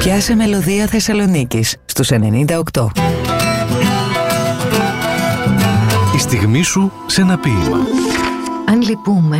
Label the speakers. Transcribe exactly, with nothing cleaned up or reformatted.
Speaker 1: Πιάσε μελωδία Θεσσαλονίκης στους ενενήντα οκτώ.
Speaker 2: Η στιγμή σου σε ένα ποίημα.
Speaker 1: Αν λυπούμε